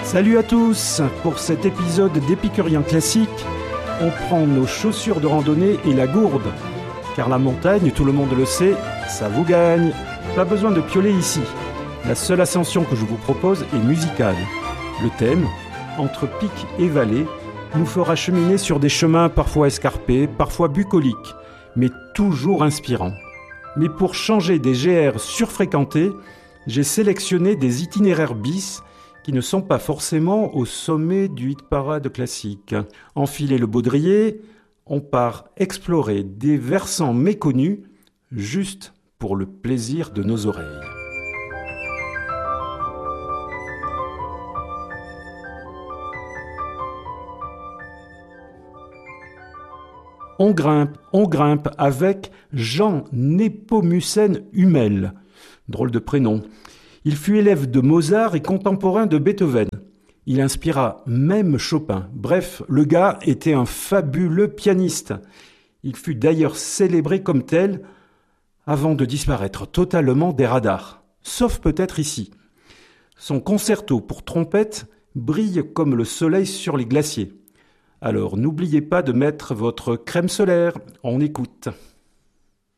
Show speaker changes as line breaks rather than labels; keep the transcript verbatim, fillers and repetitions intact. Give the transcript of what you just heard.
Salut à tous! Pour cet épisode d'Épicurien Classique, on prend nos chaussures de randonnée et la gourde. Car la montagne, tout le monde le sait, ça vous gagne. Pas besoin de pioler ici. La seule ascension que je vous propose est musicale. Le thème, entre pic et vallée, nous fera cheminer sur des chemins parfois escarpés, parfois bucoliques, mais toujours inspirants. Mais pour changer des G R surfréquentés, j'ai sélectionné des itinéraires bis qui ne sont pas forcément au sommet du hit-parade classique. Enfilez le baudrier, on part explorer des versants méconnus, juste pour le plaisir de nos oreilles. On grimpe, on grimpe avec Jean Népomucène Hummel. Drôle de prénom. Il fut élève de Mozart et contemporain de Beethoven. Il inspira même Chopin. Bref, le gars était un fabuleux pianiste. Il fut d'ailleurs célébré comme tel avant de disparaître totalement des radars. Sauf peut-être ici. Son concerto pour trompette brille comme le soleil sur les glaciers. Alors n'oubliez pas de mettre votre crème solaire. On écoute.